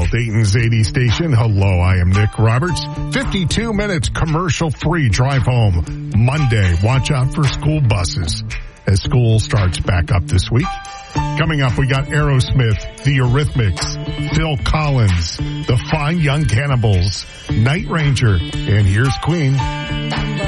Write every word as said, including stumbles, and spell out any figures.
Dayton's eighties station. Hello, I am Nick Roberts. fifty-two minutes commercial-free drive home Monday. Watch out for school buses as school starts back up this week. Coming up, we got Aerosmith, The Eurythmics, Phil Collins, The Fine Young Cannibals, Night Ranger, and here's Queen.